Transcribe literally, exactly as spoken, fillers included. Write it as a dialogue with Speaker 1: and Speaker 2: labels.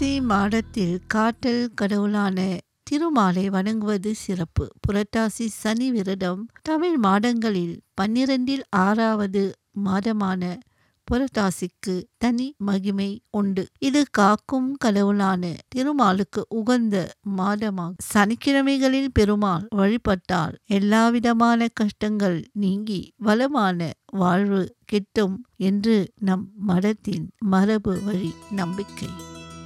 Speaker 1: புரட்டாசி மாதத்தில் காட்டல் கடவுளான திருமாலை வணங்குவது சிறப்பு. புரட்டாசி சனி விரதம் தமிழ் மாதங்களில் பன்னிரண்டில் ஆறாவது மாதமான புரட்டாசிக்கு தனி மகிமை உண்டு. இது காக்கும் கடவுளான திருமாலுக்கு உகந்த மாதமாகும். சனிக்கிழமைகளில் பெருமாள் வழிபட்டால் எல்லாவிதமான கஷ்டங்கள் நீங்கி வளமான வாழ்வு கிட்டும் என்று நம் மதத்தின் மரபு வழி நம்பிக்கை.